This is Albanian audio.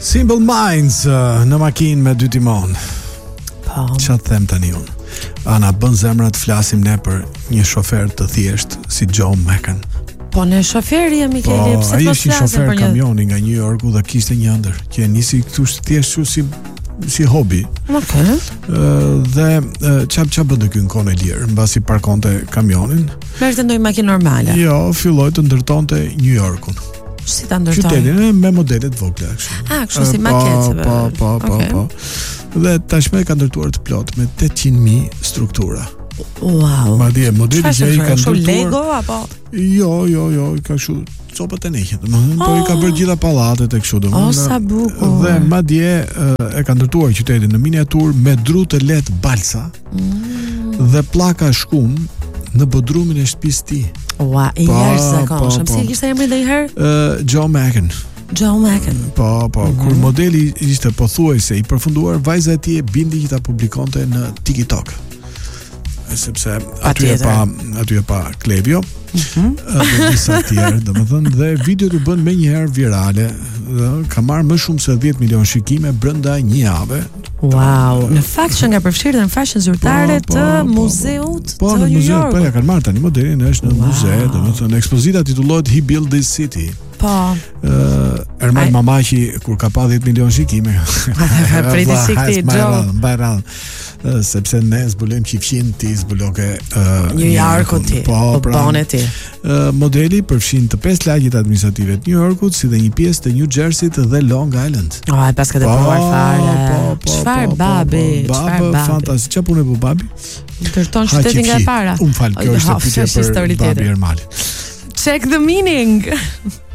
Simple Minds në makinë me dy timon. Çfarë them tani unë? Ana bën zemra të flasim ne për një shofer të thjesht si Joe Macken. Po në shoferi jemi pse të mos flasim për një shofer kamioni nga New Yorku dhe kishte një ëndër që e nisi këtu thjesht si hobi. Okay. Dhe çfarë bënte ky në kohën e lirë, mbasi parkonte kamionin. Merrte ndonjë makinë normale. Jo, filloi të ndërtonte New Yorkun. Si ta ndërtoi? Qytetin me modele të vogla kështu. Kështu si maketëve. Po. Dhe tashmë ka ndërtuar të plot me 800.000 struktura. Wow. Madje modeli që ai ka ndërtuar Lego apo? Jo, ka kështu copat e nehjet, domethënë, po i ka bërë gjitha pallatet e kështu domethënë. Sa bukur. Dhe madje e ka ndërtuar qytetin në miniatur me dru të lehtë balsa. Dhe pllaka shkum në bodrumin e shtëpisë tij. Ua, i jashtëzakonshëm. Si kishte emrin ndonjëherë? Joe Macken. Po, kur modeli ishte pothuajse i përfunduar, vajza e tij e bindi që ta publikonte në TikTok. Sepse aty e pa Klevio, dhe disa tjerë, domethënë, dhe videot u bën menjëherë virale, dhe ka marrë më shumë se 10 milion shikime brenda një jave. Wow, në fakt që nga përfshirë në fashën zyrtare të muzeut të New York. Po, ja kanë marrë tani modelin, është në muze, domethënë ekspozita titullohet He Built This City. Po. Erman Mamaqi kur ka pa 10 milion shikime. Priti sikti Joe. Sepse ne zbulojmë qifqin, ti zbuloke New Yorku ti, po bone ti. Modeli përfshin të 5 lagjet administrative të New Yorkut, si dhe një pjesë të New Jersey-t dhe Long Island. Ai pas ka provuar fare. Çfarë babi? Fantastik. Çfarë punë bu babi? Ndërton qytetin nga e para. Unë fal, kjo është pyetje për babi Ermali. Check the meaning.